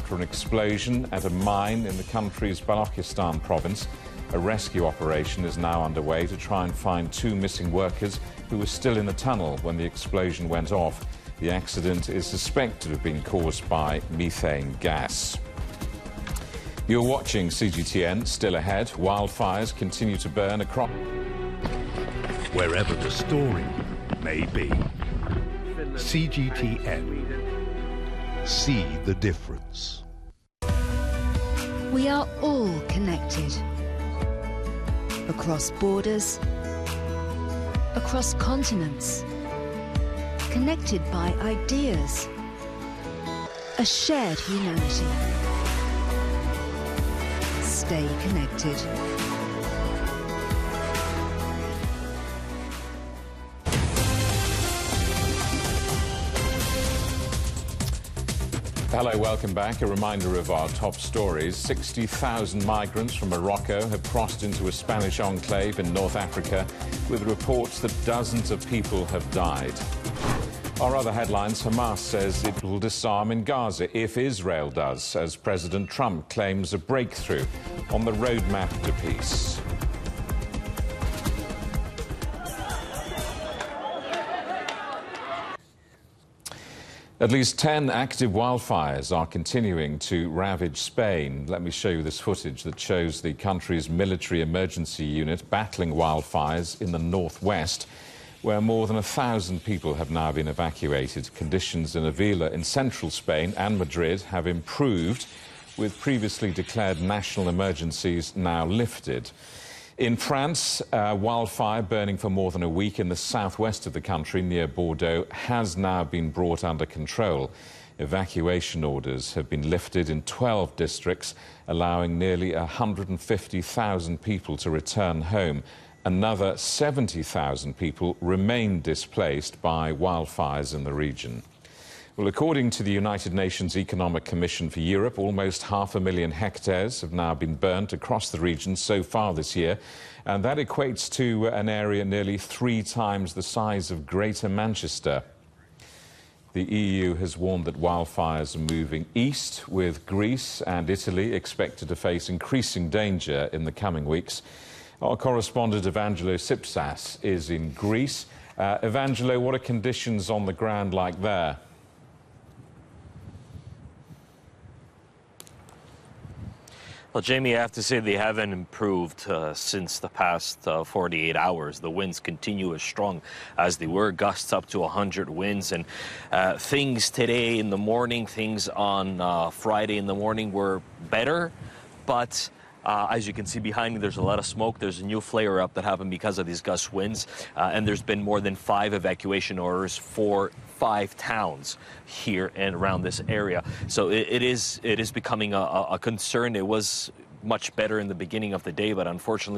after an explosion at a mine in the country's Balochistan province. A rescue operation is now underway to try and find two missing workers who were still in the tunnel when the explosion went off. The accident is suspected to have been caused by methane gas. You're watching CGTN. Still ahead, wildfires continue to burn across. Wherever the story may be. CGTN. See the difference. We are all connected. Across borders, across continents, connected by ideas, a shared humanity. Stay connected. Hello, welcome back. A reminder of our top stories. 60,000 migrants from Morocco have crossed into a Spanish enclave in North Africa, with reports that dozens of people have died. Our other headlines: Hamas says it will disarm in Gaza if Israel does, as President Trump claims a breakthrough on the roadmap to peace. At least 10 active wildfires are continuing to ravage Spain. Let me show you this footage that shows the country's military emergency unit battling wildfires in the northwest, where more than 1,000 people have now been evacuated. Conditions in Avila in central Spain and Madrid have improved, with previously declared national emergencies now lifted. In France, a wildfire burning for more than a week in the southwest of the country near Bordeaux has now been brought under control. Evacuation orders have been lifted in 12 districts, allowing nearly 150,000 people to return home. Another 70,000 people remain displaced by wildfires in the region. Well, according to the United Nations Economic Commission for Europe, almost 500,000 hectares have now been burnt across the region so far this year, and that equates to an area nearly 3 times the size of Greater Manchester. The EU has warned that wildfires are moving east, with Greece and Italy expected to face increasing danger in the coming weeks. Our correspondent Evangelo Sipsas is in Greece. Evangelo, what are conditions on the ground like there? Well, Jamie, I have to say they haven't improved since the past 48 hours. The winds continue as strong as they were, gusts up to 100 winds. And things today in the morning, things on Friday in the morning were better, but as you can see behind me, there's a lot of smoke. There's a new flare-up that happened because of these gust winds, and there's been more than 5 evacuation orders for 5 towns here and around this area. So it is becoming a concern. It was much better in the beginning of the day, but unfortunately